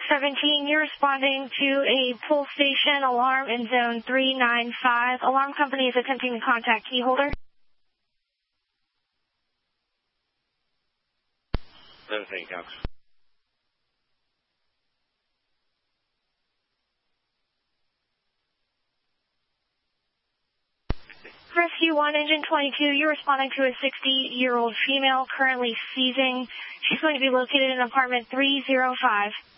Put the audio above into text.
17, you're responding to a pull station alarm in zone 395. Alarm company is attempting to contact key holder. Everything counts. Rescue 1, Engine 22, you're responding to a 60-year-old female currently seizing. She's going to be located in apartment 305.